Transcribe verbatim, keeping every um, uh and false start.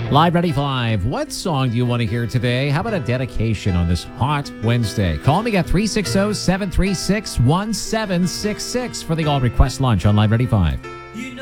Live Ready five. What song do you want to hear today? How about a dedication on this hot Wednesday? Call me at three six zero, seven three six, one seven six six for the All Request Lunch on Live Ready five.